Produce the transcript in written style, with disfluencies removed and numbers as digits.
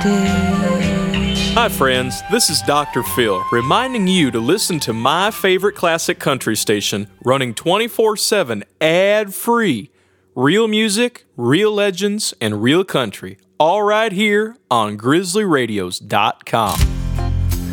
Hi, friends. This is Dr. Phil, reminding you to listen to my favorite classic country station, running 24/7 ad-free. Real music, real legends, and real country. All right here on GrizzlyRadios.com.